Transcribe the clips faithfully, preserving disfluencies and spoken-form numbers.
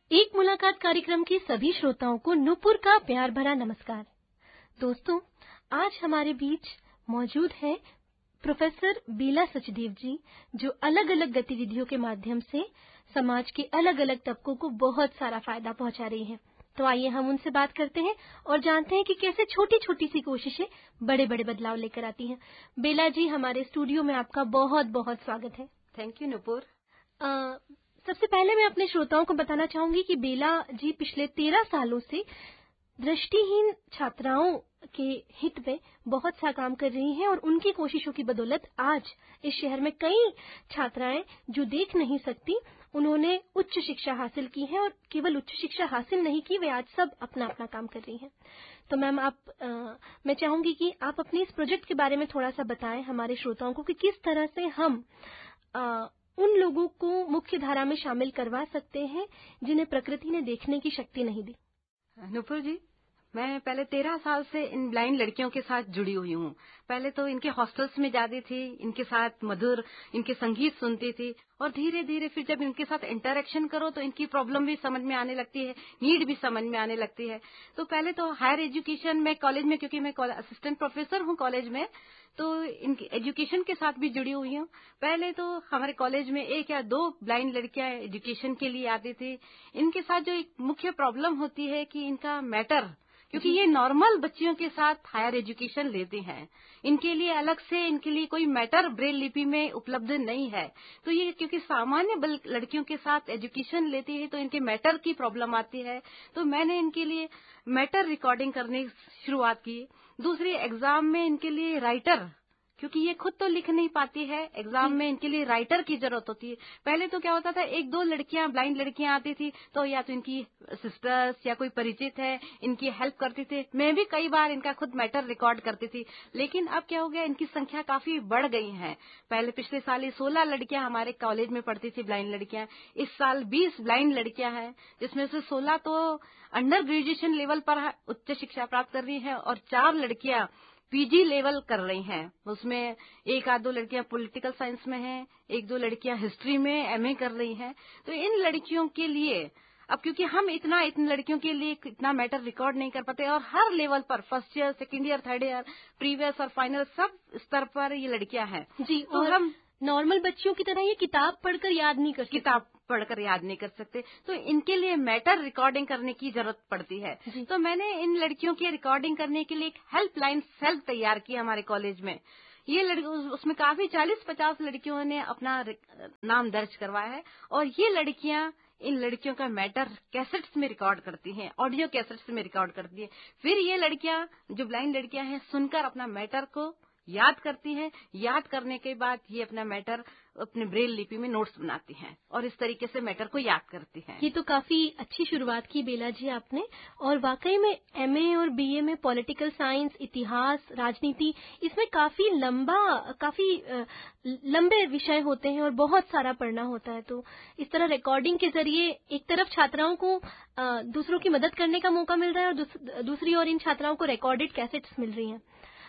एक मुलाकात कार्यक्रम के सभी श्रोताओं को नूपुर का प्यार भरा नमस्कार। दोस्तों, आज हमारे बीच मौजूद है प्रोफेसर बेला सचदेव जी, जो अलग अलग गतिविधियों के माध्यम से समाज के अलग अलग तबकों को बहुत सारा फायदा पहुंचा रही हैं। तो आइए हम उनसे बात करते हैं और जानते हैं कि कैसे छोटी छोटी सी कोशिशें बड़े बड़े बदलाव लेकर आती हैं। बेला जी, हमारे स्टूडियो में आपका बहुत बहुत स्वागत है। Thank you Nupur. सबसे पहले मैं अपने श्रोताओं को बताना चाहूंगी कि बेला जी पिछले तेरह सालों से दृष्टिहीन छात्राओं के हित में बहुत सा काम कर रही हैं और उनकी कोशिशों की बदौलत आज इस शहर में कई छात्राएं जो देख नहीं सकती, उन्होंने उच्च शिक्षा हासिल की है और केवल उच्च शिक्षा हासिल नहीं की, वे आज सब अपना अपना काम कर रही हैं। तो मैम, आप आ, मैं चाहूंगी कि आप अपने इस प्रोजेक्ट के बारे में थोड़ा सा बताएं हमारे श्रोताओं को कि किस तरह से हम आ, उन लोगों को मुख्य धारा में शामिल करवा सकते हैं जिन्हें प्रकृति ने देखने की शक्ति नहीं दी। नूपुर जी, मैं पहले तेरह साल से इन ब्लाइंड लड़कियों के साथ जुड़ी हुई हूँ। पहले तो इनके हॉस्टल्स में जाती थी, इनके साथ मधुर इनके संगीत सुनती थी और धीरे धीरे फिर जब इनके साथ इंटरेक्शन करो तो इनकी प्रॉब्लम भी समझ में आने लगती है, नीड भी समझ में आने लगती है। तो पहले तो हायर एजुकेशन में कॉलेज में, क्योंकि मैं असिस्टेंट प्रोफेसर हूँ कॉलेज में, तो इनकी एजुकेशन के साथ भी जुड़ी हुई हूँ। पहले तो हमारे कॉलेज में एक या दो ब्लाइंड लड़कियां एजुकेशन के लिए आती थी। इनके साथ जो एक मुख्य प्रॉब्लम होती है कि इनका मैटर, क्योंकि ये नॉर्मल बच्चियों के साथ हायर एजुकेशन लेते हैं, इनके लिए अलग से इनके लिए कोई मैटर ब्रेल लिपि में उपलब्ध नहीं है। तो ये क्योंकि सामान्य लड़कियों के साथ एजुकेशन लेती है तो इनके मैटर की प्रॉब्लम आती है। तो मैंने इनके लिए मैटर रिकॉर्डिंग करने की शुरुआत की। दूसरी, एग्जाम में इनके लिए राइटर, क्योंकि ये खुद तो लिख नहीं पाती है, एग्जाम में इनके लिए राइटर की जरूरत होती है। पहले तो क्या होता था, एक दो लड़कियां ब्लाइंड लड़कियां आती थी तो या तो इनकी सिस्टर्स या कोई परिचित है इनकी हेल्प करती थी। मैं भी कई बार इनका खुद मैटर रिकॉर्ड करती थी। लेकिन अब क्या हो गया, इनकी संख्या काफी बढ़ गई है। पहले पिछले साल ही सोलह लड़कियां हमारे कॉलेज में पढ़ती थी ब्लाइंड लड़कियां। इस साल बीस ब्लाइंड लड़कियां हैं, जिसमें से सोलह तो अंडर ग्रेजुएशन लेवल पर उच्च शिक्षा प्राप्त कर रही है और चार लड़कियां पीजी लेवल कर रही हैं। उसमें एक आध दो लड़कियां पॉलिटिकल साइंस में हैं, एक दो लड़कियां हिस्ट्री में एमए कर रही हैं। तो इन लड़कियों के लिए अब, क्योंकि हम इतना इन लड़कियों के लिए इतना मैटर रिकॉर्ड नहीं कर पाते और हर लेवल पर, first year, second year, third year, previous और फाइनल, सब स्तर पर ये लड़कियां हैं जी। तो और हम नॉर्मल बच्चियों की तरह ये किताब पढ़कर याद नहीं कर सकते किताब पढ़कर याद नहीं कर सकते। तो इनके लिए मैटर रिकॉर्डिंग करने की जरूरत पड़ती है। तो मैंने इन लड़कियों की रिकॉर्डिंग करने के लिए एक हेल्पलाइन सेल तैयार की हमारे कॉलेज में। ये लड़की, उसमें काफी चालीस पचास लड़कियों ने अपना नाम दर्ज करवाया है और ये लड़कियां इन लड़कियों का मैटर कैसेट्स में रिकॉर्ड करती हैं, ऑडियो कैसेट्स में रिकॉर्ड करती हैं। फिर ये लड़कियां, जो ब्लाइंड लड़कियां हैं, सुनकर अपना मैटर को याद करती हैं। याद करने के बाद ये अपना मैटर अपने ब्रेल लिपि में नोट्स बनाती हैं और इस तरीके से मैटर को याद करती हैं। ये तो काफी अच्छी शुरुआत की बेला जी आपने। और वाकई में एमए और बीए में पॉलिटिकल साइंस, इतिहास, राजनीति, इसमें काफी लंबा काफी लंबे विषय होते हैं और बहुत सारा पढ़ना होता है। तो इस तरह रिकॉर्डिंग के जरिए एक तरफ छात्राओं को दूसरों की मदद करने का मौका मिल रहा है और दूसरी ओर इन छात्राओं को रिकॉर्डेड कैसेट्स मिल रही हैं।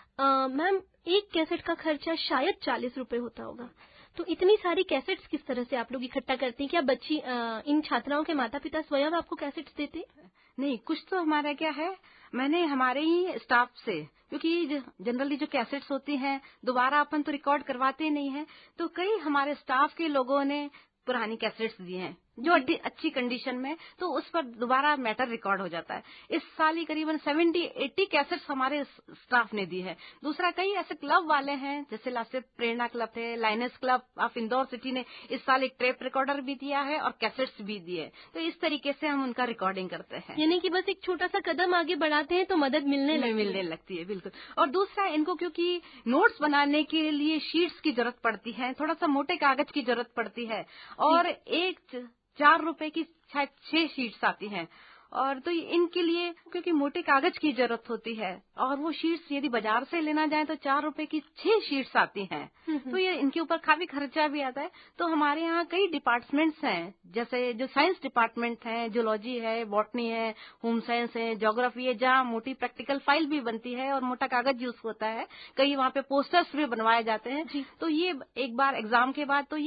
मैम, एक कैसेट का खर्चा शायद चालीस रुपए होता होगा, तो इतनी सारी कैसेट्स किस तरह से आप लोग इकट्ठा करती हैं? क्या बच्ची आ, इन छात्राओं के माता पिता स्वयं आपको कैसेट्स देते? नहीं, कुछ तो हमारा क्या है, मैंने हमारे ही स्टाफ से, क्योंकि जनरली जो कैसेट्स होती हैं दोबारा अपन तो रिकॉर्ड करवाते नहीं है, तो कई हमारे स्टाफ के लोगों ने पुरानी कैसेट्स दी हैं जो अच्छी कंडीशन में, तो उस पर दोबारा मैटर रिकॉर्ड हो जाता है। इस साल ही करीबन सत्तर अस्सी कैसेट्स हमारे स्टाफ ने दी है। दूसरा, कई ऐसे क्लब वाले हैं, जैसे लास्ट प्रेरणा क्लब है, lines club of Indore city ने इस साल एक टेप रिकॉर्डर भी दिया है और कैसेट्स भी दिए। तो इस तरीके से हम उनका रिकॉर्डिंग करते हैं। यानी कि बस एक छोटा सा कदम आगे बढ़ाते हैं तो मदद मिलने लगती मिलने लगती है। बिल्कुल। और दूसरा, इनको क्योंकि नोट्स बनाने के लिए शीट्स की जरूरत पड़ती है, थोड़ा सा मोटे कागज की जरूरत पड़ती है और एक चार रुपए की शायद छह शीट्स आती हैं। और तो इनके लिए क्योंकि मोटे कागज की जरूरत होती है और वो शीट्स यदि बाजार से लेना जाए तो चार रुपए की छह शीट्स आती हैं, तो ये इनके ऊपर काफी खर्चा भी आता है। तो हमारे यहाँ कई डिपार्टमेंट्स हैं, जैसे जो साइंस डिपार्टमेंट है, जूलॉजी है, बॉटनी है, होम साइंस है, ज्योग्राफी है, जहाँ मोटी प्रैक्टिकल फाइल भी बनती है और मोटा कागज यूज होता है। कई वहाँ पे पोस्टर्स भी बनवाए जाते हैं। तो ये एक बार एग्जाम के बाद तो ये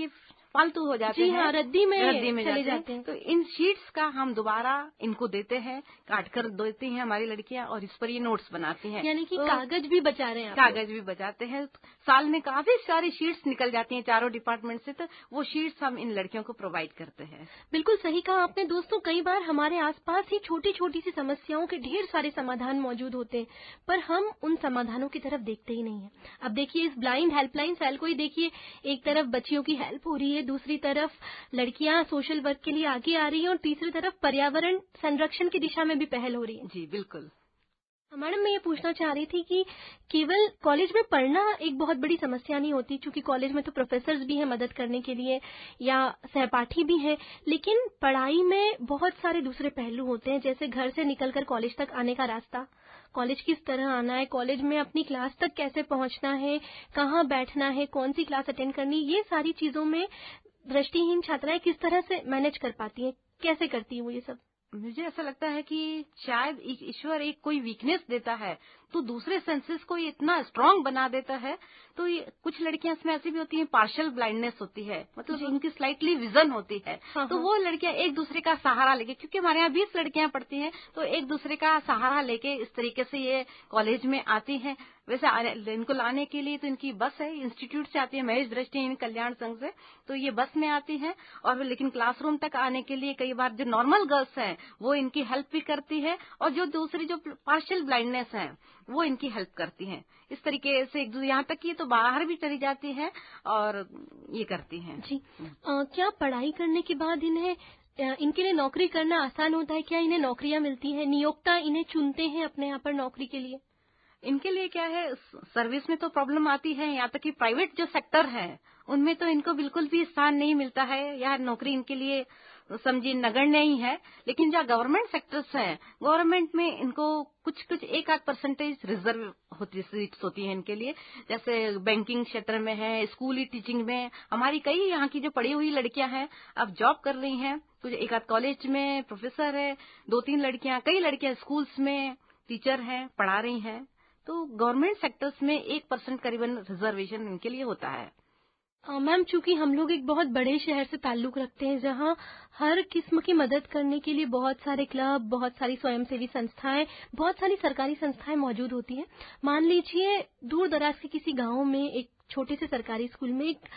फालतू हो जाते जी हैं, हाँ, रद्दी में रद्दी में चले जाते, जाते हैं। तो इन शीट्स का हम दोबारा इनको देते हैं, काट कर देती हैं हमारी लड़कियां और इस पर ये नोट्स बनाती हैं। यानी कि तो कागज भी बचा रहे हैं आप लोग। कागज भी बचाते हैं। साल में काफी सारी शीट्स निकल जाती हैं चारों डिपार्टमेंट से, तो वो शीट्स हम इन लड़कियों को प्रोवाइड करते हैं। बिल्कुल सही कहा आपने। दोस्तों, कई बार हमारे आसपास ही छोटी छोटी सी समस्याओं के ढेर सारे समाधान मौजूद होते हैं, पर हम उन समाधानों की तरफ देखते ही नहीं है। अब देखिए, इस ब्लाइंड हेल्पलाइन सेल को ही देखिए, एक तरफ बच्चियों की हेल्प हो रही है, दूसरी तरफ लड़कियां सोशल वर्क के लिए आगे आ रही हैं और तीसरी तरफ पर्यावरण संरक्षण की दिशा में भी पहल हो रही है। जी बिल्कुल। मैडम, मैं ये पूछना चाह रही थी कि केवल कॉलेज में पढ़ना एक बहुत बड़ी समस्या नहीं होती, क्योंकि कॉलेज में तो प्रोफेसर्स भी हैं मदद करने के लिए या सहपाठी भी हैं, लेकिन पढ़ाई में बहुत सारे दूसरे पहलू होते हैं, जैसे घर से निकलकर कॉलेज तक आने का रास्ता, कॉलेज किस तरह आना है, कॉलेज में अपनी क्लास तक कैसे पहुंचना है, कहाँ बैठना है, कौन सी क्लास अटेंड करनी, ये सारी चीजों में दृष्टिहीन छात्राएं किस तरह से मैनेज कर पाती हैं, कैसे करती हैं वो ये सब? मुझे ऐसा लगता है कि शायद ईश्वर एक कोई वीकनेस देता है तो दूसरे सेंसेस को ये इतना स्ट्रांग बना देता है। तो ये कुछ लड़कियां इसमें ऐसी भी होती हैं, पार्शियल ब्लाइंडनेस होती है, मतलब उनकी स्लाइटली विजन होती है। हाँ, तो हाँ। वो लड़कियां एक दूसरे का सहारा लेके, क्योंकि हमारे यहाँ बीस लड़कियां पढ़ती हैं, तो एक दूसरे का सहारा लेके इस तरीके से ये कॉलेज में आती हैं। वैसे इनको लाने के लिए तो इनकी बस है, इंस्टीट्यूट से आती है, महेश दृष्टिहीन कल्याण संघ से, तो ये बस में आती हैं। और लेकिन क्लासरूम तक आने के लिए कई बार जो नॉर्मल गर्ल्स हैं वो इनकी हेल्प भी करती है, और जो दूसरी जो पार्शियल ब्लाइंडनेस है वो इनकी हेल्प करती हैं। इस तरीके से एक दूसरे, यहाँ तक कि तो बाहर भी चली जाती हैं और ये करती हैं। जी, आ, क्या पढ़ाई करने के बाद इन्हें इनके लिए नौकरी करना आसान होता है? क्या इन्हें नौकरियां मिलती हैं? नियोक्ता इन्हें चुनते हैं अपने यहाँ पर नौकरी के लिए? इनके लिए क्या है, सर्विस में तो प्रॉब्लम आती है, यहाँ तक कि प्राइवेट जो सेक्टर है उनमें तो इनको बिल्कुल भी स्थान नहीं मिलता है, या नौकरी इनके लिए समझिए नगण्य नहीं है। लेकिन जो गवर्नमेंट सेक्टर्स हैं, गवर्नमेंट में इनको कुछ कुछ एक आध परसेंटेज रिजर्व होती सीट्स होती हैं इनके लिए, जैसे बैंकिंग क्षेत्र में है, स्कूली टीचिंग में। हमारी कई यहाँ की जो पढ़ी हुई लड़कियां हैं अब जॉब कर रही हैं, तो एक आध कॉलेज में प्रोफेसर है, दो तीन लड़कियां, कई लड़कियां स्कूल्स में टीचर हैं, पढ़ा रही हैं। तो गवर्नमेंट सेक्टर्स में एक परसेंट करीबन रिजर्वेशन इनके लिए होता है। मैम, चूंकि हम लोग एक बहुत बड़े शहर से ताल्लुक रखते हैं, जहां हर किस्म की मदद करने के लिए बहुत सारे क्लब, बहुत सारी स्वयंसेवी संस्थाएं, बहुत सारी सरकारी संस्थाएं मौजूद होती हैं। मान लीजिए दूर दराज के किसी गांव में एक छोटे से सरकारी स्कूल में एक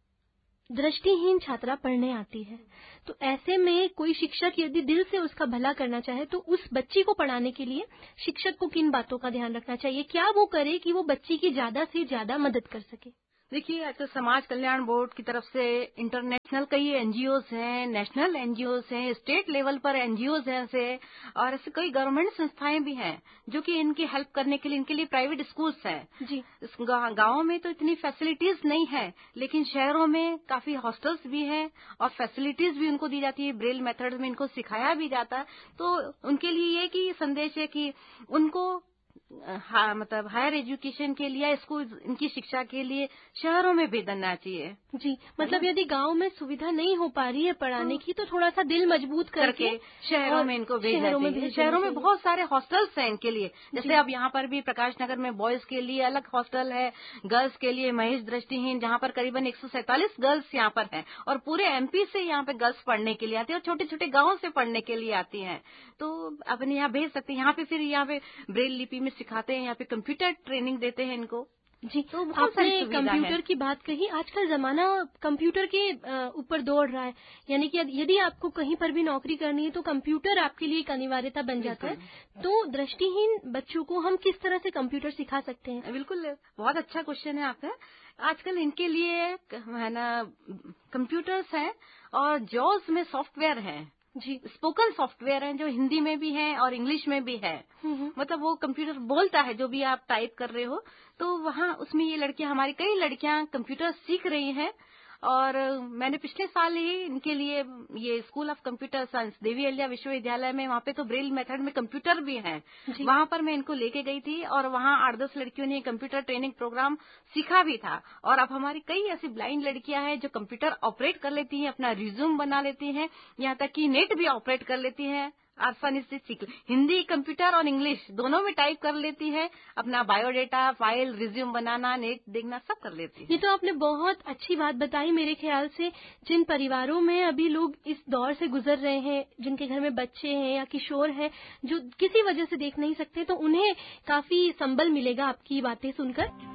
दृष्टिहीन छात्रा पढ़ने आती है, तो ऐसे में कोई शिक्षक यदि दिल से उसका भला करना चाहे तो उस बच्ची को पढ़ाने के लिए शिक्षक को किन बातों का ध्यान रखना चाहिए? क्या वो करे कि वो बच्ची की ज्यादा से ज्यादा मदद कर सके? देखिए, आजकल समाज कल्याण बोर्ड की तरफ से इंटरनेशनल कई एनजीओज हैं, नेशनल एनजीओज हैं, स्टेट लेवल पर एनजीओज हैं से, और ऐसे कई गवर्नमेंट संस्थाएं भी हैं जो कि इनकी हेल्प करने के लिए, इनके लिए प्राइवेट स्कूल्स हैं। जी, इस गाँव में तो इतनी फैसिलिटीज नहीं है, लेकिन शहरों में काफी हॉस्टल्स भी हैं और फैसिलिटीज भी उनको दी जाती है, ब्रेल मेथड में इनको सिखाया भी जाता है। तो उनके लिए ये कि संदेश है कि उनको हाँ, मतलब हायर एजुकेशन के लिए, स्कूल इनकी शिक्षा के लिए शहरों में भेजना चाहिए। जी, मतलब यदि गांव में सुविधा नहीं हो पा रही है पढ़ाने की, तो थोड़ा सा दिल मजबूत करके, करके शहरों में इनको भेजना चाहिए। शहरों में बहुत सारे हॉस्टल्स हैं इनके लिए, जैसे अब यहाँ पर भी प्रकाश नगर में बॉयज के लिए अलग हॉस्टल है, गर्ल्स के लिए महेश दृष्टिहीन, जहाँ पर करीबन एक सौ सैंतालीस गर्ल्स यहाँ पर हैं, और पूरे एमपी से यहाँ पे गर्ल्स पढ़ने के लिए आती है और छोटे छोटे गाँव से पढ़ने के लिए आती हैं। तो अपने यहाँ भेज सकते हैं। यहाँ पे फिर यहाँ पे ब्रेल लिपि में सिखाते हैं, यहाँ पे कंप्यूटर ट्रेनिंग देते हैं इनको। जी, तो आपने कंप्यूटर की बात कही। आजकल जमाना कंप्यूटर के ऊपर दौड़ रहा है, यानी कि यदि आपको कहीं पर भी नौकरी करनी है तो कंप्यूटर आपके लिए एक अनिवार्यता बन जाता है। तो दृष्टिहीन बच्चों को हम किस तरह से कंप्यूटर सिखा सकते हैं? बिल्कुल, बहुत अच्छा क्वेश्चन है आपका। आजकल इनके लिए है ना कंप्यूटर्स हैं और जॉब्स में सॉफ्टवेयर है जी, स्पोकन सॉफ्टवेयर है जो हिंदी में भी है और इंग्लिश में भी है। मतलब वो कंप्यूटर बोलता है जो भी आप टाइप कर रहे हो, तो वहाँ उसमें ये लड़कियां, हमारी कई लड़कियां कंप्यूटर सीख रही हैं। और मैंने पिछले साल ही इनके लिए ये school of computer science Devi Ahilya विश्वविद्यालय में, वहाँ पे तो ब्रेल मेथड में कंप्यूटर भी है, वहाँ पर मैं इनको लेके गई थी और वहाँ आठ दस लड़कियों ने कंप्यूटर ट्रेनिंग प्रोग्राम सीखा भी था। और अब हमारी कई ऐसी ब्लाइंड लड़कियां हैं जो कंप्यूटर ऑपरेट कर लेती हैं, अपना रिज्यूम बना लेती हैं, यहाँ तक कि नेट भी ऑपरेट कर लेती हैं। आसानी से सीख, हिंदी, कंप्यूटर और इंग्लिश दोनों में टाइप कर लेती है, अपना बायोडेटा, फाइल, रिज्यूम बनाना, नेट देखना सब कर लेती है। ये तो आपने बहुत अच्छी बात बताई। मेरे ख्याल से जिन परिवारों में अभी लोग इस दौर से गुजर रहे हैं, जिनके घर में बच्चे हैं या किशोर हैं जो किसी वजह से देख नहीं सकते, तो उन्हें काफी संबल मिलेगा आपकी बातें सुनकर।